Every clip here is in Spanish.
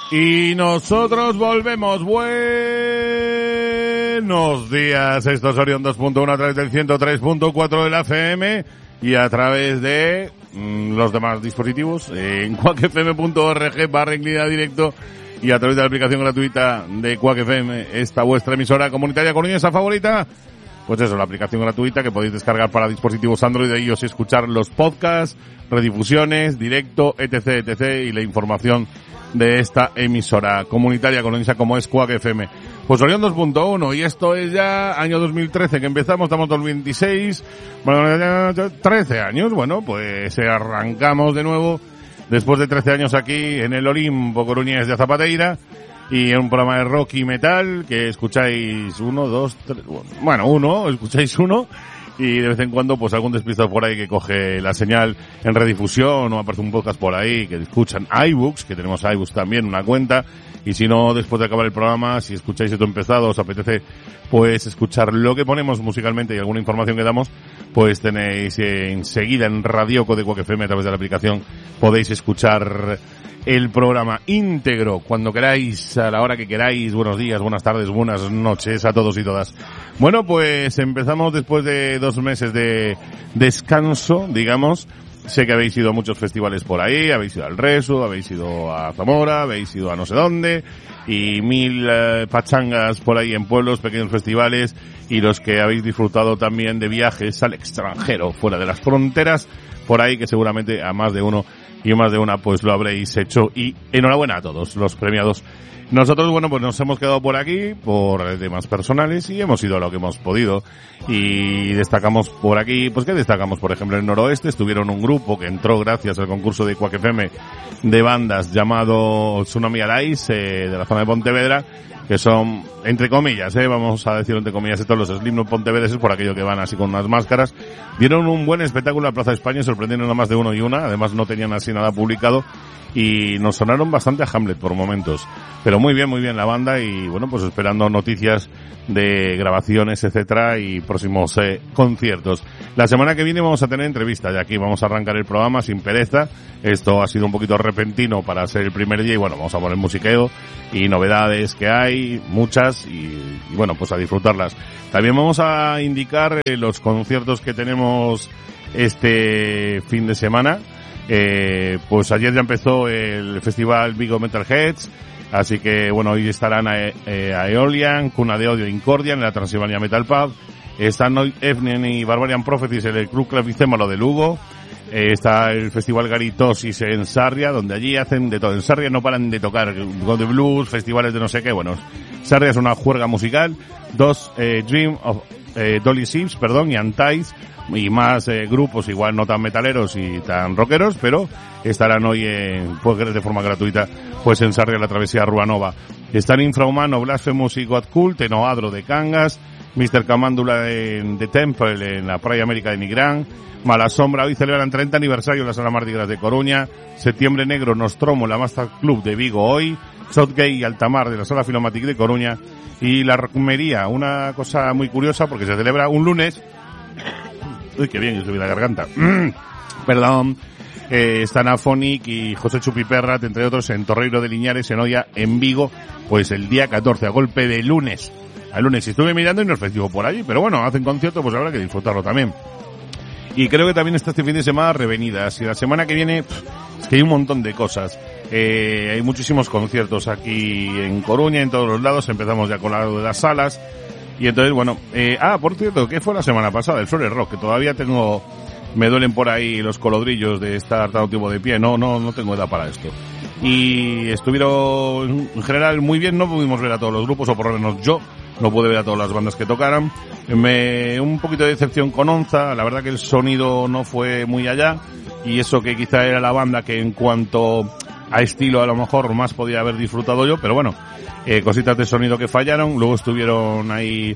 Y nosotros volvemos. Buenos días. Esto es Orión 2.1 a través del 103.4 de la FM y a través de los demás dispositivos en quackfm.org/en directo y a través de la aplicación gratuita de Quack FM, esta vuestra emisora comunitaria coruñesa favorita. Pues eso, la aplicación gratuita que podéis descargar para dispositivos Android de ellos y escuchar los podcasts, redifusiones, directo, etc, y la información de esta emisora comunitaria coruñesa como es Quack FM. Pues Orión 2.1 y esto es ya año 2013 que empezamos, estamos 2026, bueno, ya 13 años, bueno, pues arrancamos de nuevo después de 13 años aquí en el Olimpo coruñés de Zapateira y en un programa de rock y metal que escucháis escucháis uno y de vez en cuando pues algún despistado por ahí que coge la señal en redifusión o aparece un podcast por ahí que escuchan iBooks, que tenemos iBooks también, una cuenta, y si no, después de acabar el programa, si escucháis esto empezado, os apetece pues escuchar lo que ponemos musicalmente y alguna información que damos, pues tenéis enseguida en Radioco de Quack FM a través de la aplicación, podéis escuchar el programa íntegro cuando queráis, a la hora que queráis. Buenos días, buenas tardes, buenas noches a todos y todas. Bueno, pues empezamos después de 2 meses de descanso, digamos. Sé que habéis ido a muchos festivales por ahí, habéis ido al Resu, habéis ido a Zamora, habéis ido a no sé dónde, y 1000 pachangas por ahí en pueblos, pequeños festivales, y los que habéis disfrutado también de viajes al extranjero, fuera de las fronteras, por ahí que seguramente a más de uno y más de una pues lo habréis hecho, y enhorabuena a todos los premiados. Nosotros, bueno, pues nos hemos quedado por aquí por temas personales y hemos ido a lo que hemos podido y destacamos por aquí, pues ¿qué destacamos? Por ejemplo, en el noroeste estuvieron un grupo que entró gracias al concurso de Quack FM de bandas llamado Tsunami Arise, de la zona de Pontevedra, que son, entre comillas, vamos a decir entre comillas, estos los Slipknot pontevedreses, por aquello que van así con unas máscaras. Dieron un buen espectáculo en la Plaza de España, sorprendieron a más de uno y una, además no tenían así nada publicado y nos sonaron bastante a Hamlet por momentos. Pero muy bien la banda y bueno, pues esperando noticias de grabaciones, etcétera, y próximos conciertos. La semana que viene vamos a tener entrevistas y aquí vamos a arrancar el programa sin pereza. Esto ha sido un poquito repentino para ser el primer día y bueno, vamos a poner musiqueo y novedades que hay, muchas, y bueno, pues a disfrutarlas. También vamos a indicar los conciertos que tenemos este fin de semana. Pues ayer ya empezó el festival Vigo Metal Heads, así que bueno, hoy estarán Aeolian, Cuna de Odio, Incordia en la Transilvania Metal Pub, están hoy Evnen y Barbarian Prophecies en el Club Clavicémalo de Lugo, está el festival Garitosis en Sarria, donde allí hacen de todo. En Sarria no paran de tocar God de Blues, festivales de no sé qué. Bueno, Sarria es una juerga musical. Dream of Dolly Sims, y Antais y más grupos igual no tan metaleros y tan rockeros, pero estarán hoy pues de forma gratuita pues en Sarria, la travesía Ruanova. Están Infrahumano, Blasphemous y God Cult en Oadro de Cangas, Mr. Camándula en The Temple en la Praia América de Nigrán, Mala Sombra hoy celebran 30 aniversario en la Sala Mardi Gras de Coruña, Septiembre Negro Nostromo en la Master Club de Vigo hoy, Shotgate y Altamar de la Sala Filomatic de Coruña y la Romería, una cosa muy curiosa porque se celebra un lunes. Uy, qué bien, yo subí la garganta. Perdón. Están Afonic y José Chupiperrat, entre otros, en Torreiro de Liñares, en Oia, en Vigo, pues el día 14, a golpe de lunes. Al lunes estuve mirando y no es festivo por allí, pero bueno, hacen concierto, pues habrá que disfrutarlo también. Y creo que también está este fin de semana Revenidas. Y la semana que viene, es que hay un montón de cosas. Hay muchísimos conciertos aquí en Coruña, en todos los lados. Empezamos ya con lo de las salas. Y entonces, bueno, por cierto, ¿qué fue la semana pasada? El Flores Rock, que todavía me duelen por ahí los colodrillos de estar tanto tiempo de pie. No tengo edad para esto. Y estuvieron, en general, muy bien. No pudimos ver a todos los grupos, o por lo menos yo no pude ver a todas las bandas que tocaran. Un poquito de decepción con Onza. La verdad que el sonido no fue muy allá. Y eso que quizá era la banda que en cuanto a estilo a lo mejor más podía haber disfrutado yo, pero bueno, cositas de sonido que fallaron. Luego estuvieron ahí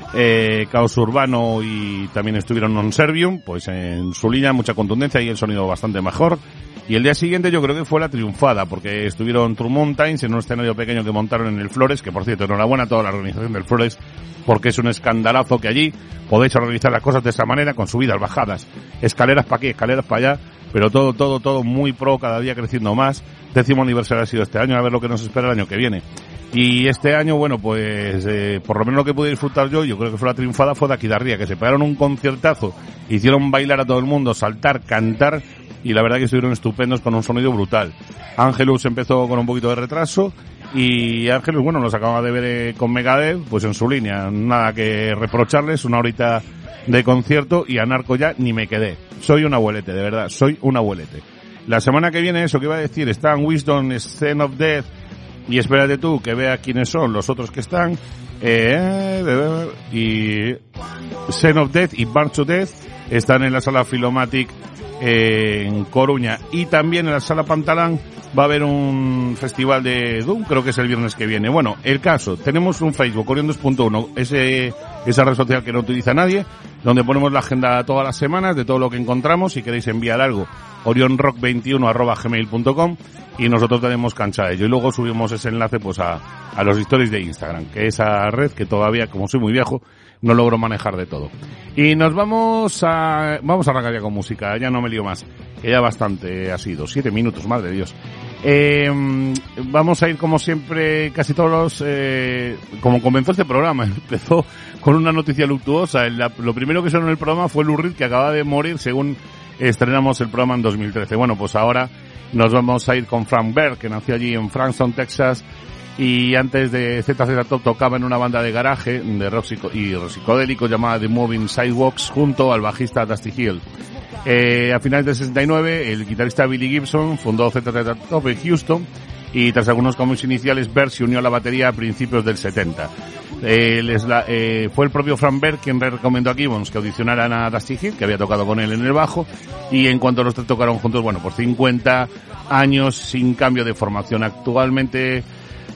Caos Urbano y también estuvieron Non Servium, pues en su línea mucha contundencia y el sonido bastante mejor. Y el día siguiente yo creo que fue la triunfada, porque estuvieron True Mountains en un escenario pequeño que montaron en el Flores, que por cierto, enhorabuena a toda la organización del Flores, porque es un escandalazo que allí podéis organizar las cosas de esa manera, con subidas, bajadas, escaleras para aquí, escaleras para allá, pero todo muy pro, cada día creciendo más. 10º aniversario ha sido este año, a ver lo que nos espera el año que viene. Y este año, bueno, pues por lo menos lo que pude disfrutar yo creo que fue la triunfada, fue de Aquidarría, que se pegaron un conciertazo, hicieron bailar a todo el mundo, saltar, cantar, y la verdad que estuvieron estupendos con un sonido brutal. Angelus empezó con un poquito de retraso, y Angelus, bueno, los acababa de ver con Megadeth, pues en su línea, nada que reprocharles, 1 horita de concierto, y a Narco ya ni me quedé. Soy un abuelete, de verdad, soy un abuelete. La semana que viene, eso que iba a decir, están Wisdom, Scene of Death, y espérate tú que vea quiénes son los otros que están, y Scene of Death y Burn to Death están en la sala Filomatic en Coruña, y también en la sala Pantalán va a haber un festival de Doom, creo que es el viernes que viene. Bueno, el caso, tenemos un Facebook, Orion 2.1, esa red social que no utiliza nadie, donde ponemos la agenda todas las semanas de todo lo que encontramos. Si queréis enviar algo, orionrock21@gmail.com, y nosotros tenemos cancha de ello. Y luego subimos ese enlace pues a los stories de Instagram, que es esa red que todavía, como soy muy viejo, no logro manejar de todo. Y nos vamos a arrancar ya con música, ya no me lío más, que ya bastante ha sido, 7 minutos, madre de Dios. Vamos a ir como siempre, casi todos los, como comenzó este programa, empezó con una noticia luctuosa. Lo primero que sonó en el programa fue Lou Reed, que acaba de morir según estrenamos el programa en 2013. Bueno, pues ahora nos vamos a ir con Frank Berg, que nació allí en Frankstown, Texas, y antes de ZZ Top tocaba en una banda de garaje de rock y psicodélico llamada The Moving Sidewalks junto al bajista Dusty Hill. A finales del 69, el guitarrista Billy Gibson fundó ZZ Top en Houston, y tras algunos cambios iniciales, Berg se unió a la batería a principios del 70. Fue el propio Frank Berg quien recomendó a Gibbons que audicionaran a Dusty Hill, que había tocado con él en el bajo, y en cuanto los tres tocaron juntos, bueno, por 50 años sin cambio de formación. Actualmente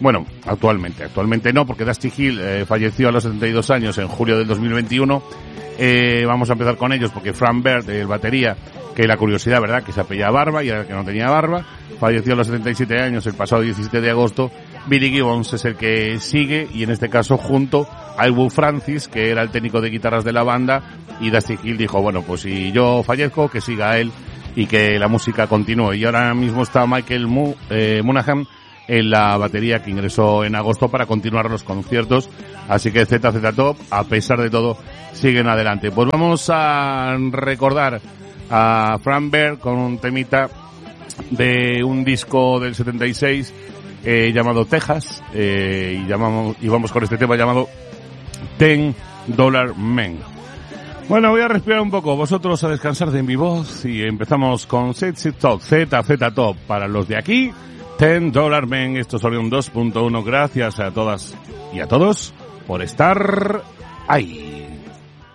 no, porque Dusty Hill falleció a los 72 años en julio del 2021. Vamos a empezar con ellos porque Frank Berg, el batería, que la curiosidad, ¿verdad?, que se apellidaba Barba y era el que no tenía barba, falleció a los 77 años el pasado 17 de agosto. Billy Gibbons es el que sigue, y en este caso junto a Elwood Francis, que era el técnico de guitarras de la banda, y Dusty Hill dijo, bueno, pues si yo fallezco, que siga él y que la música continúe. Y ahora mismo está Michael Monaghan en la batería, que ingresó en agosto para continuar los conciertos, así que ZZ Top, a pesar de todo, siguen adelante. Pues vamos a recordar a Frank Berg con un temita de un disco del 76 llamado Texas, y vamos con este tema llamado $10 Men. Bueno, voy a respirar un poco, vosotros a descansar de mi voz, y empezamos con ZZ Top, ZZ Top, para los de aquí, $10 Men. Esto es Orion 2.1, gracias a todas y a todos por estar ahí.